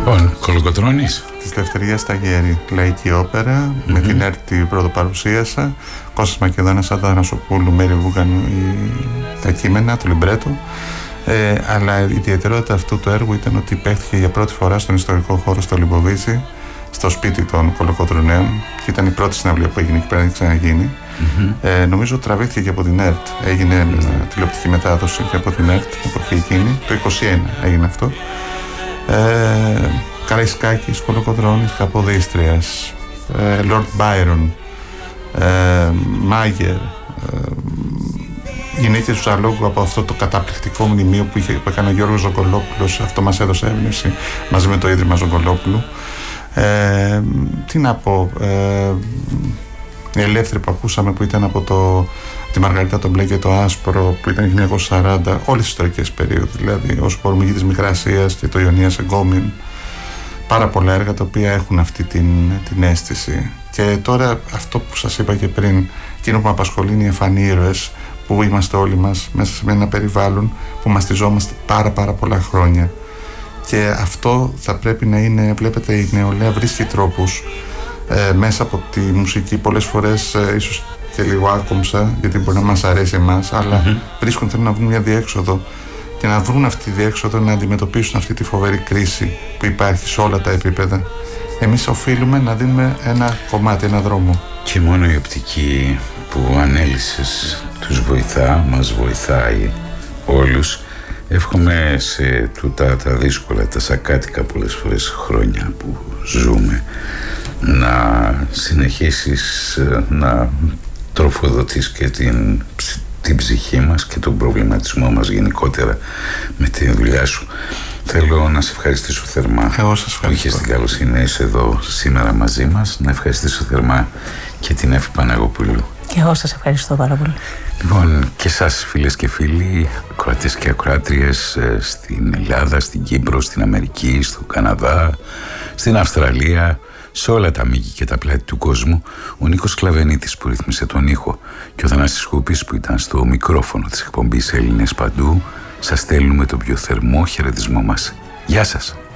Λοιπόν, Κολοκοτρώνης. Της Λευτερίας Σταγέρη, λαϊκή όπερα, με την ΕΡΤ την πρωτοπαρουσίασα. Κώστας Μακεδόνας, Άντα Ανασοπούλου, Μέρη Βούγανου τα κείμενα, το λιμπρέτο. Αλλά η ιδιαιτερότητα αυτού του έργου ήταν ότι παίχτηκε για πρώτη φορά στον ιστορικό χώρο στο Λιμποβίτσι, στο σπίτι των Κολοκοτρωνέων, και ήταν η πρώτη συναυλία που έγινε εκεί πέρα, δεν ξαναγίνει. Νομίζω τραβήθηκε και από την ΕΡΤ. Έγινε τηλεοπτική μετάδοση και από την ΕΡΤ την εποχή εκείνη. Το 1921 έγινε αυτό. Καραϊσκάκης, Κολοκοτρώνης, Καποδίστριας, Λορντ Μπάιρον, Μάγερ, γυναίκες του Ζαλόγκου, από αυτό το καταπληκτικό μνημείο που έκανε ο Γιώργος Ζογκολόπουλος. Αυτό μας έδωσε έμπνευση μαζί με το Ίδρυμα Ζογκολόπουλου. Τι να πω, η Ελεύθερη που ακούσαμε, που ήταν από τη Μαργαρίτα το μπλε και το άσπρο, που ήταν 1940, όλες τις ιστορικές περίοδοι, δηλαδή όσο μπορούμε, της Μικρασίας και το Ιωνίας Εγκόμιν. Πάρα πολλά έργα τα οποία έχουν αυτή την αίσθηση. Και τώρα αυτό που σας είπα και πριν, εκείνο που με απασχολεί είναι οι εφανή ήρωες, που είμαστε όλοι μας μέσα σε ένα περιβάλλον που μαστιζόμαστε πάρα πολλά χρόνια. Και αυτό θα πρέπει να είναι, βλέπετε, η νεολαία βρίσκει τρόπους μέσα από τη μουσική, πολλές φορές ίσως και λίγο άκομψα, γιατί μπορεί να μας αρέσει εμάς, αλλά θέλουν να βρουν μια διέξοδο, και να βρουν αυτή τη διέξοδο, να αντιμετωπίσουν αυτή τη φοβερή κρίση που υπάρχει σε όλα τα επίπεδα. Εμείς οφείλουμε να δίνουμε ένα κομμάτι, ένα δρόμο. Και μόνο η οπτική που ανέλυσες τους βοηθά, μας βοηθάει όλους. Εύχομαι σε τούτα τα δύσκολα, τα σακάτικα πολλές φορές χρόνια που ζούμε, να συνεχίσεις να τροφοδοτείς και την ψυχή μας και τον προβληματισμό μας γενικότερα με τη δουλειά σου. Θέλω να σε ευχαριστήσω θερμά. Εγώ σας ευχαριστώ. Που είχες την καλοσύνη να είσαι εδώ σήμερα μαζί μας. Να ευχαριστήσω θερμά και την Εύη Παναγοπούλου. Και εγώ σας ευχαριστώ πάρα πολύ. Λοιπόν, και εσάς φίλες και φίλοι, ακροατές και ακροάτριες στην Ελλάδα, στην Κύπρο, στην Αμερική, στο Καναδά, στην Αυστραλία, σε όλα τα μήκη και τα πλάτη του κόσμου, ο Νίκος Κλαβενίτης που ρύθμισε τον ήχο και ο Θανάσης Χούπης που ήταν στο μικρόφωνο της εκπομπής Έλληνες Παντού, σας στέλνουμε τον πιο θερμό χαιρετισμό μας. Γεια σας!